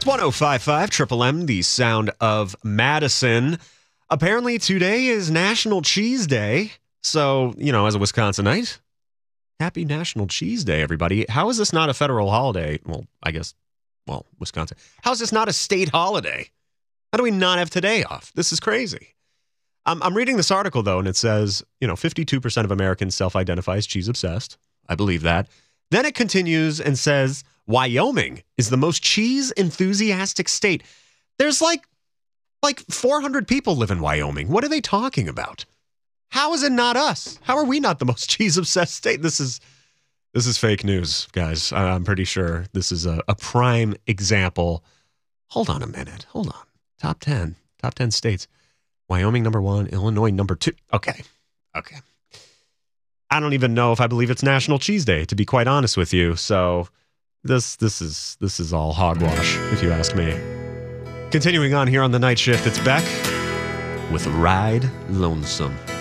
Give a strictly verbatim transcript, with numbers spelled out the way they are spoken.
It's one oh five point five Triple M, the sound of Madison. Apparently today is National Cheese Day. So, you know, as a Wisconsinite, happy National Cheese Day, everybody. How is this not a federal holiday? Well, I guess, well, Wisconsin. How is this not a state holiday? How do we not have today off? This is crazy. Um, I'm reading this article, though, and it says, you know, fifty-two percent of Americans self-identify as cheese-obsessed. I believe that. Then it continues and says, Wyoming is the most cheese-enthusiastic state. There's like, like four hundred people live in Wyoming. What are they talking about? How is it not us? How are we not the most cheese-obsessed state? This is this is fake news, guys. I'm pretty sure this is a, a prime example. Hold on a minute. Hold on. Top ten. Top ten states. Wyoming, number one. Illinois, number two. Okay. Okay. I don't even know if I believe it's National Cheese Day, to be quite honest with you. So this this is this is all hogwash, if you ask me. Continuing on here on the night shift, it's Beck with Ride Lonesome.